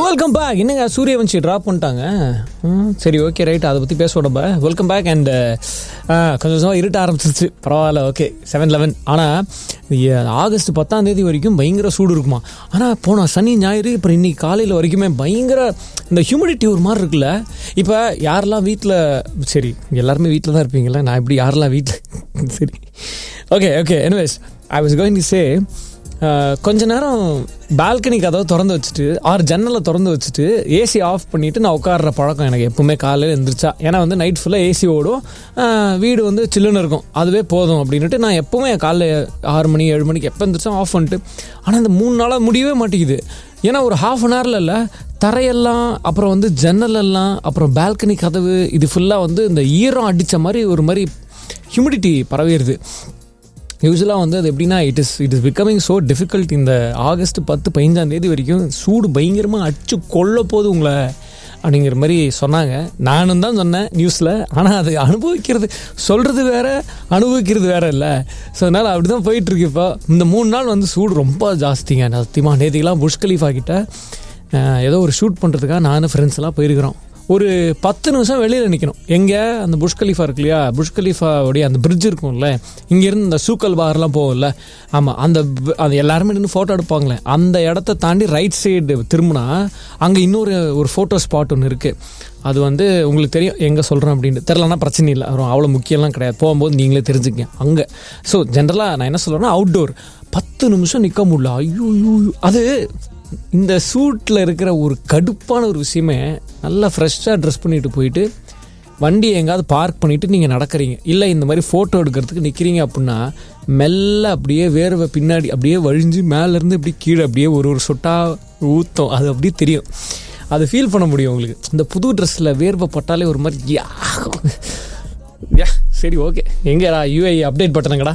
Welcome back. என்னங்க Suryavanshi drop பண்ணிட்டாங்க. சரி, ஓகே, ரைட், அதை பற்றி பேச விடப்ப வெல்கம் பேக். அண்ட் கொஞ்சம் இருட்ட ஆரம்பிச்சிருச்சு, பரவாயில்ல, ஓகே. 7-11. ஆனால் ஆகஸ்ட் 10 வரைக்கும் பயங்கர சூடு இருக்குமா. ஆனால் போனால் சனி ஞாயிறு அப்புறம் இன்னைக்கு காலையில் வரைக்குமே பயங்கர இந்த ஹியூமிடிட்டி ஒரு மாதிரி இருக்குல்ல. இப்போ யாரெல்லாம் வீட்டில், சரி எல்லாருமே வீட்டில் தான் இருப்பீங்களா, நான் இப்படி யாரெல்லாம் வீட்டில் சரி, okay okay. Anyways, I was going to say, கொஞ்ச நேரம் பால்கனி கதவை திறந்து வச்சுட்டு ஆறு ஜன்னலை திறந்து வச்சுட்டு ஏசி ஆஃப் பண்ணிவிட்டு நான் உட்கார்ற பழக்கம் எனக்கு எப்பவுமே காலையில் எழுந்திரிச்சா. ஏன்னா வந்து நைட் ஃபுல்லாக ஏசி ஓடும், வீடு வந்து சில்லுன்னு இருக்கும், அதுவே போதும் அப்படின்ட்டு நான் எப்போவுமே காலைல 6 மணி 7 மணிக்கு எப்போ எழுந்திரிச்சா ஆஃப் பண்ணிட்டு. ஆனால் இந்த 3 நாளாக முடியவே மாட்டேங்குது. ஏன்னா ஒரு ½ அன் ஹவரில் இல்லை, தரையெல்லாம், அப்புறம் வந்து ஜன்னலெல்லாம், அப்புறம் பால்கனி கதவு, இது ஃபுல்லாக வந்து இந்த ஈரம் அடித்த மாதிரி ஒரு மாதிரி ஹியூமிடிட்டி பரவிடுது. யூஸ்வலாக வந்து அது எப்படின்னா it is becoming so difficult. இந்த ஆகஸ்ட் 10-15 வரைக்கும் சூடு பயங்கரமாக அடிச்சு கொள்ள போது உங்களை அப்படிங்கிற மாதிரி சொன்னாங்க. நானும் தான் சொன்னேன் நியூஸில். ஆனால் அது அனுபவிக்கிறது, சொல்கிறது வேறு, அனுபவிக்கிறது வேறு இல்லை. ஸோ அதனால் அப்படி தான் போயிட்டுருக்கு. இப்போ இந்த 3 நாள் வந்து சூடு ரொம்ப ஜாஸ்திங்க. சத்தியமாக நேற்றுக்கெல்லாம் புர்ஜ் கலீஃபா கிட்ட ஏதோ ஒரு ஷூட் பண்ணுறதுக்காக நானும் ஃப்ரெண்ட்ஸ் எல்லாம் போயிருக்கிறோம். ஒரு 10 நிமிஷம் வெளியில் நிற்கணும். எங்கே அந்த புர்ஜ் கலீஃபா இருக்கு இல்லையா, புர்ஜ் கலீஃபாவுடைய அந்த பிரிட்ஜ் இருக்கும்ல, இங்கேருந்து இந்த சூக்கல் பார்லாம் போகும்ல, ஆமாம், அந்த எல்லாருமே நின்று ஃபோட்டோ எடுப்பாங்களே, அந்த இடத்த தாண்டி ரைட் சைடு திரும்பினா அங்கே இன்னொரு ஃபோட்டோ ஸ்பாட் ஒன்று இருக்குது. அது வந்து உங்களுக்கு தெரியும் எங்கே சொல்கிறேன் அப்படின்ட்டு. தெரிலனா பிரச்சனை இல்லை, அவ்வளோ முக்கியம்லாம் கிடையாது, போகும்போது நீங்களே தெரிஞ்சுக்கங்க அங்கே. ஸோ ஜென்ரலாக நான் என்ன சொல்கிறேன்னா, அவுட்டோர் 10 நிமிஷம் நிற்க முடியல. ஐயோ, அது இந்த சூட்டில் இருக்கிற ஒரு கடுப்பான ஒரு விஷயமே. நல்லா ஃப்ரெஷ்ஷாக ட்ரெஸ் பண்ணிட்டு போயிட்டு வண்டியை எங்கேயாவது பார்க் பண்ணிவிட்டு நீங்கள் நடக்கிறீங்க, இல்லை இந்த மாதிரி ஃபோட்டோ எடுக்கிறதுக்கு நிற்கிறீங்க அப்படின்னா, மெல்ல அப்படியே வேர்வை பின்னாடி அப்படியே வழிஞ்சு மேலேருந்து இப்படி கீழே அப்படியே ஒரு சொட்டாக ஊற்றும். அது அப்படியே தெரியும், அதை ஃபீல் பண்ண முடியும் உங்களுக்கு. இந்த புது ட்ரெஸ்ஸில் வேர்வை பட்டாலே ஒரு மாதிரி சரி, ஓகே. எங்கடா UAE update பட்டனங்கடா.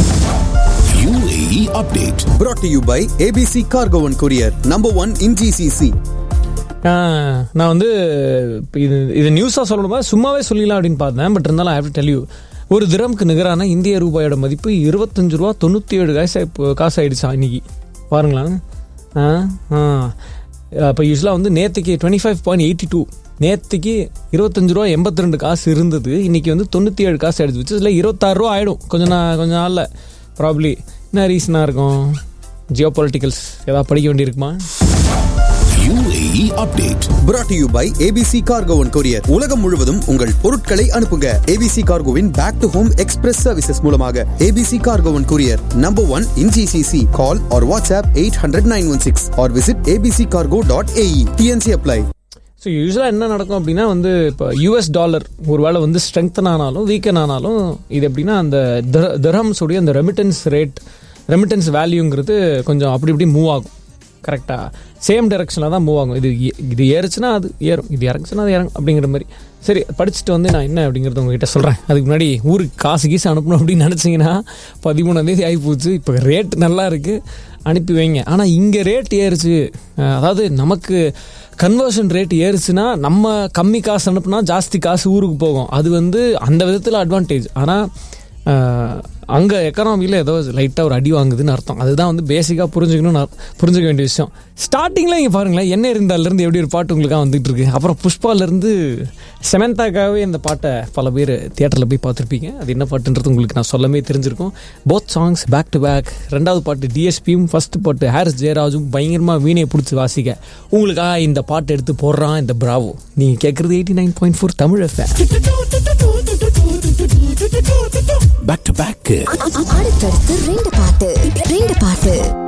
UAE update brought to you by ABC Cargo and Courier, number 1 in GCC. நான் வந்து இது நியூஸாக சொல்லணுமா சும்மாவே சொல்லிடலாம் அப்படின்னு பார்த்தேன். பட் இருந்தாலும் I have to tell you, ஒரு திரம்க்கு நிகரான இந்திய ரூபாயோட மதிப்பு 25 ரூபா 97 காசு ஆகிடுச்சா இன்னைக்கு. பாருங்களேன். இப்போ யூஸ்வலாக வந்து நேற்றுக்கு 25.82, நேற்றுக்கு 25 ரூபா 82 காசு இருந்தது. இன்றைக்கி வந்து 97 காசு ஆகிடுச்சு. வச்சு இதில் 26 ரூபா ஆகிடும் கொஞ்சம் நாளில் ப்ராப்ளி. என்ன ரீசனாக இருக்கும்? ஜியோ பொலிட்டிக்கல்ஸ் ஏதாவது படிக்க வேண்டியிருக்குமா? UAE update brought to you by ABC Cargo and Courier. உலகம் முழுவதும் உங்கள் பொருட்களை அனுப்புங்க ABC Cargoவின் back to home express services மூலமாக. ABC Cargo and Courier, number 1 in GCC. Call or WhatsApp 800-916 or visit abccargo.ae. TNC apply. So யூஸ்வலாக என்ன நடக்கும் அப்படின்னா வந்து, இப்போ US டாலர் ஒரு வேளை வந்து ஸ்ட்ரெங்தன் ஆனாலும் வீக்கன் ஆனாலும், இது எப்படின்னா அந்த திரஹம்ஸோடைய அந்த ரெமிட்டன்ஸ் வேல்யூங்கிறது கொஞ்சம் அப்படி இப்படி மூவ் ஆகும். கரெக்டாக சேம் டைரக்ஷனில் தான் மூவ் ஆகும். இது ஏறுச்சுன்னா அது ஏறும், இது இறங்குச்சுன்னா அது இறங்கும் அப்படிங்கிற மாதிரி. சரி, படிச்சுட்டு வந்து நான் என்ன அப்படிங்கிறது உங்ககிட்ட சொல்கிறேன். அதுக்கு முன்னாடி ஊருக்கு காசு அனுப்பணும் அப்படின்னு நினச்சிங்கன்னா 13 ஆகிப்போச்சு. இப்போ ரேட் நல்லா இருக்குது, அனுப்பி வைங்க. ஆனால் இங்கே ரேட் ஏறுச்சு, அதாவது நமக்கு கன்வர்ஷன் ரேட் ஏறுச்சுன்னா நம்ம கம்மி காசு அனுப்புனா ஜாஸ்தி காசு ஊருக்கு போகும். அது வந்து அந்த விதத்தில் அட்வான்டேஜ். ஆனால் அங்கே எக்கனாமியில் ஏதோ லைட்டாக ஒரு அடி வாங்குதுன்னு அர்த்தம். அதுதான் வந்து பேசிக்காக புரிஞ்சுக்க வேண்டிய விஷயம். ஸ்டார்டிங்கில் இங்கே பாருங்களேன், என்ன இருந்தாலேருந்து எப்படி ஒரு பாட்டு உங்களுக்காக வந்துட்டு இருக்கு. அப்புறம் புஷ்பாலேருந்து செமந்தாக்காகவே இந்த பாட்டை பல பேர் தியேட்டரில் போய் பார்த்துருப்பீங்க. அது என்ன பாட்டுன்றது உங்களுக்கு நான் சொல்லவே தெரிஞ்சிருக்கும். Both songs back to back. 2வது பாட்டு DSPயும், ஃபர்ஸ்ட் பாட்டு ஹாரிஸ் ஜெயராஜும் பயங்கரமாக வீணையை பிடிச்சி வாசிக்க உங்களுக்காக இந்த பாட்டு எடுத்து போடுறான் இந்த பிராவோ. நீங்கள் கேட்குறது 89.4 Tamil FM. Back to back. அடுத்தடுத்து 2 பாட்டு